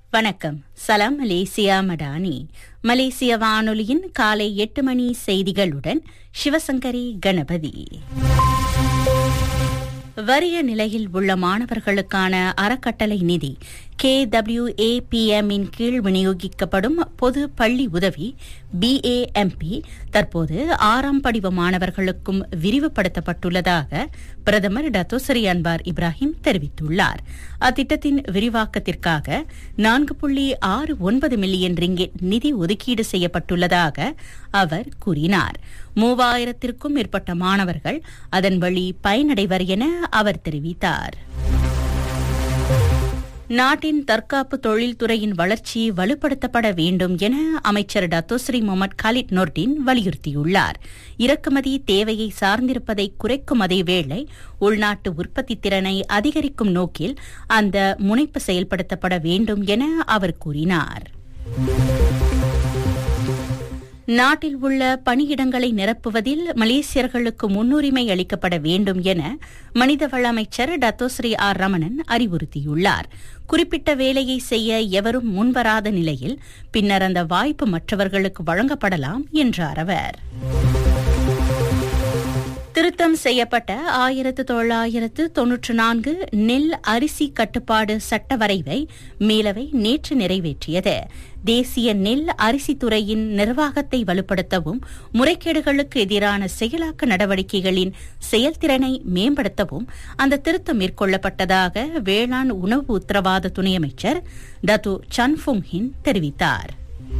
வணக்கம். சலாம் மலேசியா மடானி. மலேசிய வானொலியின் காலை 8 மணி செய்திகளுடன் சிவசங்கரி கணபதி. வறிய நிலையில் உள்ள மாணவர்களுக்கான அறக்கட்டளை நிதி KWAPM இன் கீழ் விநியோகிக்கப்படும் பொது பள்ளி உதவி BAMP தற்போது 6ஆம் படிவ மாணவர்களுக்கும் விரிவுபடுத்தப்பட்டுள்ளதாக பிரதமர் டத்தோஸ்ரீ அன்வார் இப்ராஹிம் தெரிவித்துள்ளார். அத்திட்டத்தின் விரிவாக்கத்திற்காக 4.69 மில்லியன் ரிங்கெட் நிதி ஒதுக்கீடு செய்யப்பட்டுள்ளதாக அவர் கூறினார். 3000த்திற்கும் மேற்பட்ட மாணவர்கள் அதன் வழி பயனடைவர் என அவர் தெரிவித்தார். நாட்டின் தற்காப்பு தொழில்துறையின் வளர்ச்சி வலுப்படுத்தப்பட வேண்டும் என அமைச்சர் டத்தோஸ்ரீ முகமது காலிட் நொர்டின் வலியுறுத்தியுள்ளார். இறக்குமதி தேவையை சார்ந்திருப்பதை குறைக்கும் அதேவேளை உள்நாட்டு உற்பத்தி திறனை அதிகரிக்கும் நோக்கில் அந்த முனைப்பு செயல்படுத்தப்பட வேண்டும் என அவர் கூறினார். நாட்டில் உள்ள பணியிடங்களை நிரப்புவதில் மலேசியர்களுக்கு முன்னுரிமை அளிக்கப்பட வேண்டும் என மனிதவள அமைச்சர் டத்தோஸ்ரீ ஆர் ரமணன் அறிவுறுத்தியுள்ளார். குறிப்பிட்ட வேலையை செய்ய எவரும் முன்வராத நிலையில் பின்னர் அந்த வாய்ப்பு மற்றவர்களுக்கு வழங்கப்படலாம் என்றார் அவர். திருத்தம் செய்யப்பட்ட 1994 நெல் அரிசி கட்டுப்பாடு சட்ட வரைவை மேலவை நேற்று நிறைவேற்றியது. தேசிய நெல் அரிசி துறையின் நிர்வாகத்தை வலுப்படுத்தவும் முறைகேடுகளுக்கு எதிரான செயலாக்க நடவடிக்கைகளின் செயல்திறனை மேம்படுத்தவும் அந்த திருத்தம் மேற்கொள்ளப்பட்டதாக வேளாண் உணவு உத்தரவாத துணை அமைச்சர் டத்து சன்ஃபுங் ஹின் தெரிவித்தார்.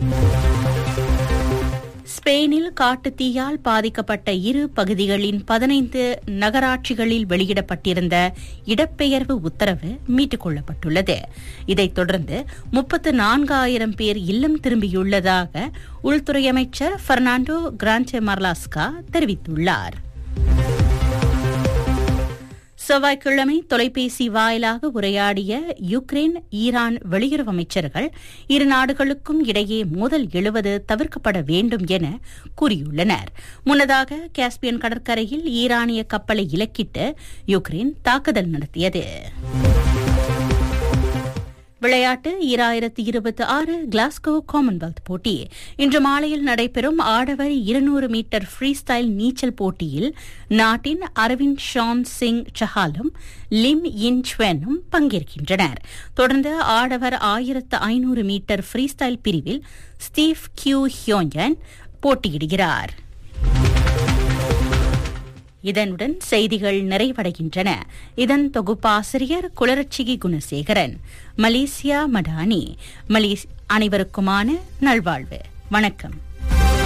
ஸ்பெயினில் காட்டுத் தீயால் பாதிக்கப்பட்ட 2 பகுதிகளின் 15 நகராட்சிகளில் வெளியிடப்பட்டிருந்த இடப்பெயர்வு உத்தரவு மீட்டுக் கொள்ளப்பட்டுள்ளது. இதைத் தொடர்ந்து 34,000 பேர் இல்லம் திரும்பியுள்ளதாக உள்துறை அமைச்சர் பெர்னாண்டோ கிராண்டே மர்லாஸ்கா தெரிவித்துள்ளார். செவ்வாய்க்கிழமை தொலைபேசி வாயிலாக உரையாடிய யுக்ரைன் ஈரான் வெளியுறவு அமைச்சர்கள் இரு நாடுகளுக்கும் இடையே மோதல் எழுவது தவிர்க்கப்பட வேண்டும் என கூறியுள்ளனர். முன்னதாக காஸ்பியன் கடற்கரையில் ஈரானிய கப்பலை இலக்கிட்டு யுக்ரைன் தாக்குதல் நடத்தியது. விளையாட்டு 2026 கிளாஸ்கோ காமன்வெல்த் போட்டி இன்று மாலையில் நடைபெறும் ஆடவர் 200 மீட்டர் ஃப்ரீ ஸ்டைல் நீச்சல் போட்டியில் நாட்டின் அரவிந்த் ஷான் சிங் சஹாலும் லிம் யின் ச்வெனும் பங்கேற்கின்றனர். தொடர்ந்து ஆடவர் 1500 மீட்டர் ஃப்ரீ ஸ்டைல் பிரிவில் ஸ்டீவ் கியூ ஹியோன்யன் போட்டியிடுகிறார். இதனுடன் செய்திகள் நிறைவடைகின்றன. இதன் தொகுப்பாசிரியர் குளரட்சிகி குணசேகரன். மலேசியா மடானி. அனைவருக்குமான நல்வாழ்வு. வணக்கம்.